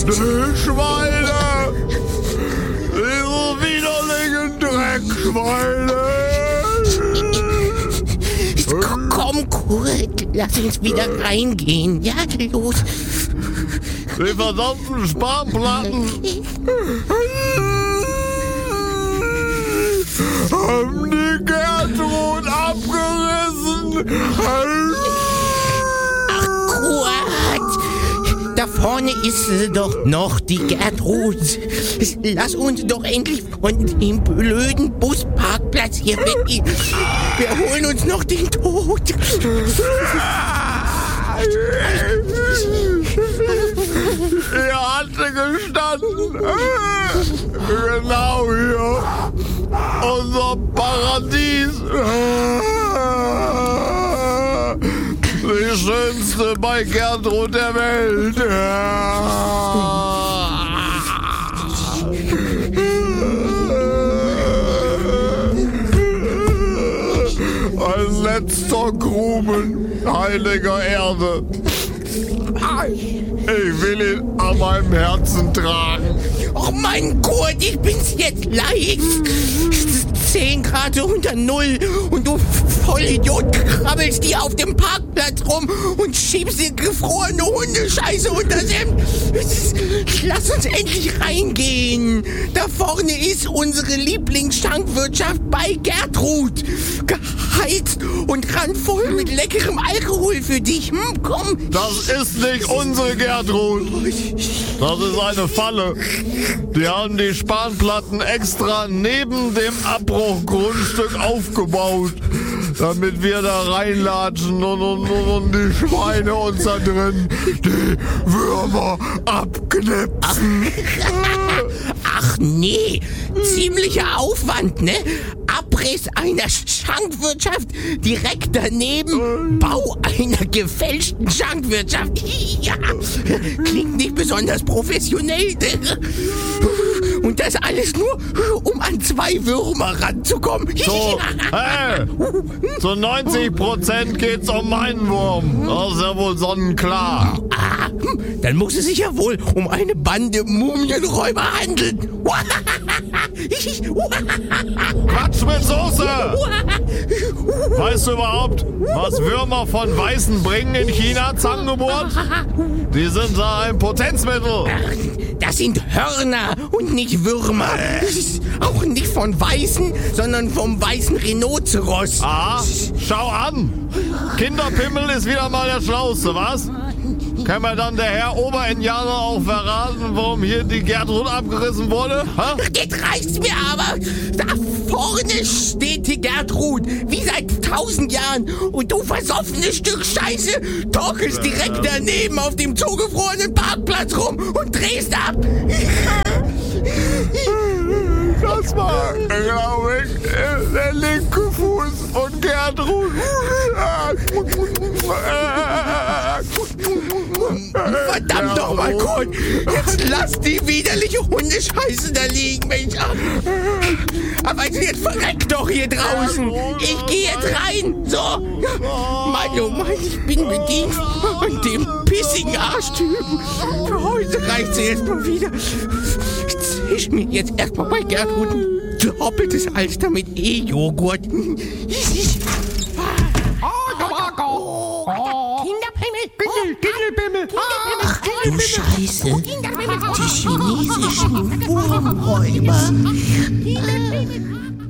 Die Schweine! Diese widerlichen Dreckschweine! Komm, Kurt, lass uns wieder reingehen. Ja, los. Die verdammten Sparplatten haben die Gertrud abgerissen. Ach, Kurt, da vorne ist sie doch noch, die Gertrud. Lass uns doch endlich von dem blöden Busparkplatz hier weggehen. Wir holen uns noch den Tod. Ihr hatte gestanden. Genau hier. Unser Paradies. Die schönste bei Gertrud der Welt. Ein letzter Gruben heiliger Erde. Ich will ihn an meinem Herzen tragen. Oh mein Gott, ich bin's jetzt leid. 10 Grad unter Null und du Vollidiot krabbelst hier auf dem Parkplatz rum und schiebst dir gefrorene Hundescheiße unters Hemd. Lass uns endlich reingehen. Da vorne ist unsere Lieblingsschankwirtschaft bei Gertrud. Geheizt und randvoll mit leckerem Alkohol für dich. Komm. Das ist nicht unsere Gertrud. Das ist eine Falle. Die haben die Spanplatten extra neben dem Abbruchgrundstück aufgebaut, damit wir da reinlatschen und die Schweine uns da drin die Würmer abknipsen. Ach nee, ziemlicher Aufwand, ne? Abriss einer Schankwirtschaft, direkt daneben Bau einer gefälschten Schankwirtschaft. Ja, klingt nicht besonders professionell. Und das alles nur, um an 2 Würmer ranzukommen. So, hey, zu 90% geht's um meinen Wurm. Das ist ja wohl sonnenklar. Ah, dann muss es sich ja wohl um eine Bande Mumienräuber handeln. Quatsch mit Soße! Weißt du überhaupt, was Würmer von Weißen bringen in China zur Angeburt? Die sind da ein Potenzmittel. Das sind Hörner und nicht Würmer. Auch nicht von Weißen, sondern vom weißen Rhinoceros. Ah, schau an. Kinderpimmel ist wieder mal der Schlauste, was? Kann mir dann der Herr Oberindianer auch verraten, warum hier die Gertrud abgerissen wurde? Ha? Jetzt reicht's mir aber. Da vorne steht die Gertrud, wie seit 1000 Jahren. Und du versoffenes Stück Scheiße torkelst direkt daneben auf dem zugefrorenen Parkplatz rum und drehst ab. Das war, glaube ich, der linke Fuß von Gertrud. Verdammt doch mal, Kurt. Jetzt lass die widerliche Hundescheiße da liegen, Mensch. Aber jetzt verreck doch hier draußen. Ich gehe jetzt rein. So. Mann, oh Mann, ich bin bedient an dem pissigen Arschtypen. Für heute reicht's erstmal wieder. Ich mir jetzt erstmal bei Gertrud ein doppeltes Alster mit E-Joghurt. Ach du Scheiße, die chinesischen Wurmräuber.